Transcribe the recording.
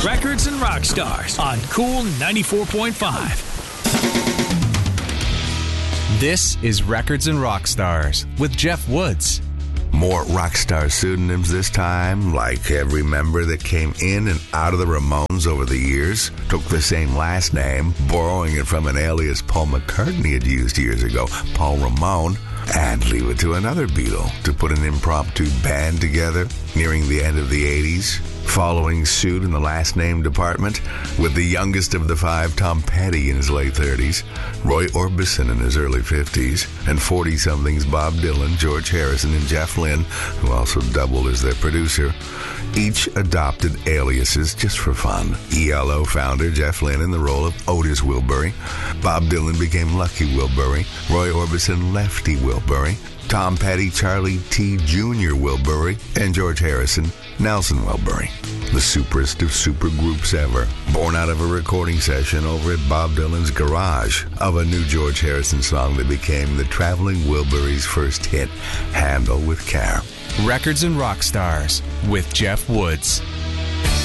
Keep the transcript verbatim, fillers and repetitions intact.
Records and Rock Stars on Cool ninety-four point five. This is Records and Rock Stars with Jeff Woods. More rock star pseudonyms this time, like every member that came in and out of the Ramones over the years, took the same last name, borrowing it from an alias Paul McCartney had used years ago, Paul Ramone, and leave it to another Beatle to put an impromptu band together nearing the end of the eighties, following suit in the last name department with the youngest of the five, Tom Petty, in his late thirties, Roy Orbison in his early fifties, and forty-somethings Bob Dylan, George Harrison, and Jeff Lynne, who also doubled as their producer. Each adopted aliases just for fun. E L O founder Jeff Lynne in the role of Otis Wilbury. Bob Dylan became Lucky Wilbury. Roy Orbison, Lefty Wilbury. Tom Petty, Charlie T. Junior Wilbury, and George Harrison, Nelson Wilbury. The superest of supergroups ever, born out of a recording session over at Bob Dylan's garage of a new George Harrison song that became the Traveling Wilburys' first hit, Handle with Care. Records and Rock Stars with Jeff Woods.